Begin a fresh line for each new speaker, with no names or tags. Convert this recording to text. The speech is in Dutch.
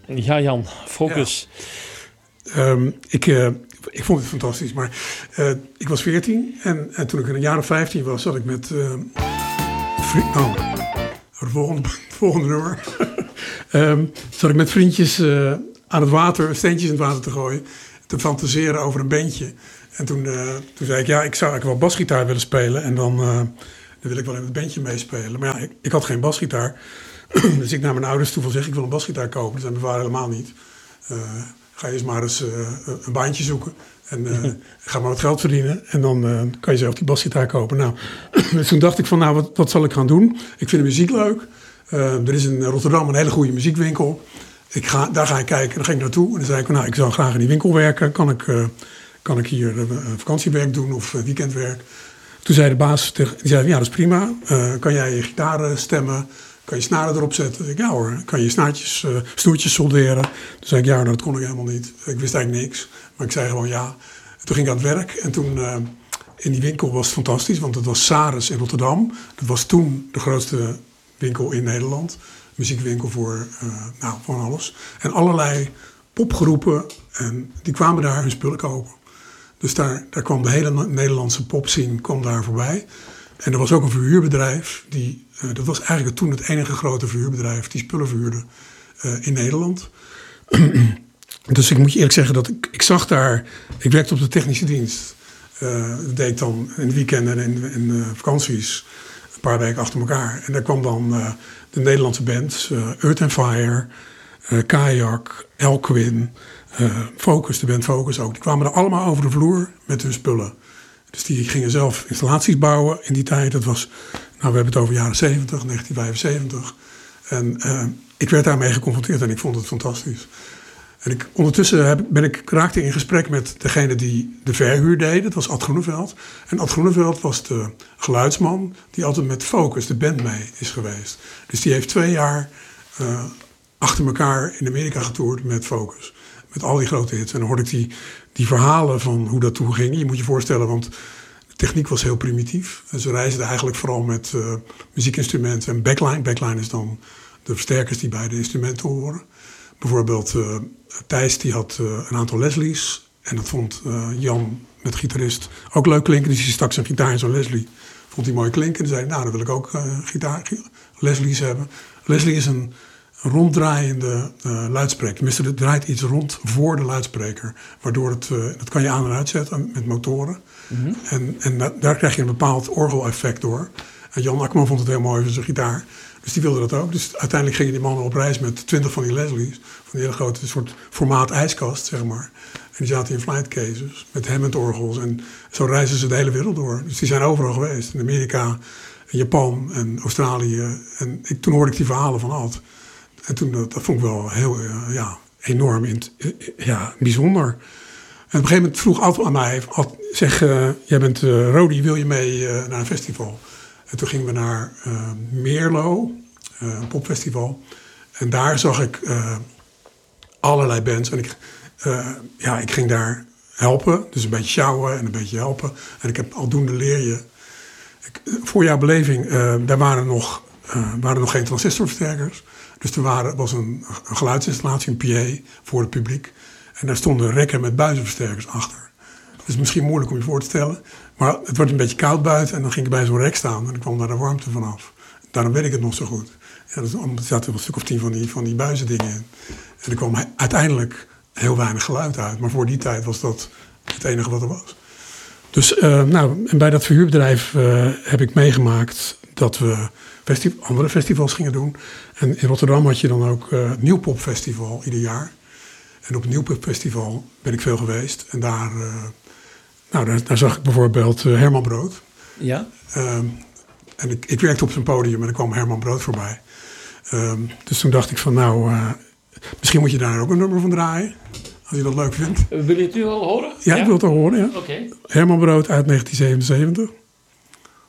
Ja, Jan, focus.
Ja. Ik vond het fantastisch, maar ik was 14 en toen ik een jaar of 15 was, zat ik met volgende nummer. Zat ik met vriendjes aan het water, steentjes in het water te gooien, te fantaseren over een bandje. En toen zei ik, ik zou eigenlijk wel basgitaar willen spelen en dan wil ik wel in het bandje meespelen. Maar ja, ik had geen basgitaar. Dus ik naar mijn ouders toe zeg, ik wil een basgitaar kopen. Dat zei mijn vader helemaal niet. Ga je eens maar eens een baantje zoeken. En ga maar wat geld verdienen. En dan kan je zelf die basgitaar kopen. Nou, dus toen dacht ik van, wat zal ik gaan doen? Ik vind de muziek leuk. Er is in Rotterdam een hele goede muziekwinkel. Daar ga ik kijken. Dan ging ik naartoe. En dan zei ik, ik zou graag in die winkel werken. Kan ik hier vakantiewerk doen of weekendwerk? Toen zei de baas, die zei, ja, dat is prima. Kan jij je gitaar stemmen? Kan je snaren erop zetten? Ik, ja hoor. Kan je snoertjes solderen? Toen zei ik, ja, dat kon ik helemaal niet. Ik wist eigenlijk niks. Maar ik zei gewoon ja. Toen ging ik aan het werk. En toen in die winkel was het fantastisch. Want het was Saris in Rotterdam. Dat was toen de grootste winkel in Nederland. Muziekwinkel voor van alles. En allerlei popgroepen. En die kwamen daar hun spullen kopen. Dus daar kwam de hele Nederlandse popscene daar voorbij. En er was ook een verhuurbedrijf. Dat was eigenlijk toen het enige grote verhuurbedrijf die spullen verhuurde in Nederland. Dus ik moet je eerlijk zeggen dat ik zag daar. Ik werkte op de technische dienst. Dat deed ik dan in de weekenden en in vakanties. Een paar weken achter elkaar. En daar kwam dan de Nederlandse bands. Earth and Fire, Kajak, Elkwin, Focus, de band Focus ook. Die kwamen er allemaal over de vloer met hun spullen. Dus die gingen zelf installaties bouwen in die tijd. Dat was, we hebben het over jaren 70, 1975. En ik werd daarmee geconfronteerd en ik vond het fantastisch. En ondertussen raakte in gesprek met degene die de verhuur deed. Dat was Ad Groeneveld. En Ad Groeneveld was de geluidsman die altijd met Focus, de band, mee is geweest. Dus die heeft 2 jaar achter elkaar in Amerika getoerd met Focus. Met al die grote hits. En dan hoorde ik die verhalen van hoe dat toen ging. Je moet je voorstellen, want de techniek was heel primitief. En ze reisden eigenlijk vooral met muziekinstrumenten en backline. Backline is dan de versterkers die bij de instrumenten horen. Bijvoorbeeld Thijs die had een aantal Leslie's. En dat vond Jan, met gitarist, ook leuk klinken. Dus die stak zijn gitaar in zo'n Leslie. Vond hij mooi klinken. En zei dan wil ik ook Leslie's hebben. Leslie is een ronddraaiende luidspreker. Tenminste, er draait iets rond voor de luidspreker. Waardoor dat kan je aan en uitzetten met motoren. Mm-hmm. En daar krijg je een bepaald orgeleffect door. En Jan Akkerman vond het heel mooi voor zijn gitaar. Dus die wilde dat ook. Dus uiteindelijk gingen die mannen op reis met 20 van die Leslie's. Van die hele grote soort formaat ijskast, zeg maar. En die zaten in flight cases met Hammond-orgels. En zo reizen ze de hele wereld door. Dus die zijn overal geweest. In Amerika, in Japan en Australië. En toen hoorde ik die verhalen van Ad. En toen, dat vond ik wel heel enorm bijzonder. En op een gegeven moment vroeg Ad aan mij, jij bent Rodi, wil je mee naar een festival? En toen gingen we naar Meerlo, een popfestival. En daar zag ik allerlei bands. En ik ging daar helpen. Dus een beetje sjouwen en een beetje helpen. En ik heb aldoende leer je. Voor jouw beleving, daar waren nog geen transistorversterkers. Dus er was een geluidsinstallatie, een PA, voor het publiek. En daar stonden rekken met buizenversterkers achter. Dat is misschien moeilijk om je voor te stellen. Maar het wordt een beetje koud buiten en dan ging ik bij zo'n rek staan. En dan kwam daar de warmte vanaf. Daarom weet ik het nog zo goed. Ja, er zaten een stuk of 10 van die buizendingen in. En er kwam uiteindelijk heel weinig geluid uit. Maar voor die tijd was dat het enige wat er was. Dus en bij dat verhuurbedrijf heb ik meegemaakt dat we andere festivals gingen doen. En in Rotterdam had je dan ook het Nieuwpopfestival ieder jaar. En op het Nieuwpopfestival ben ik veel geweest. En daar zag ik bijvoorbeeld Herman Brood. Ja. En ik werkte op zijn podium en er kwam Herman Brood voorbij. Dus toen dacht ik van misschien moet je daar ook een nummer van draaien. Als je dat leuk vindt.
Wil je het nu al horen?
Ja, ik wil het al horen, ja.
Okay.
Herman Brood uit 1977.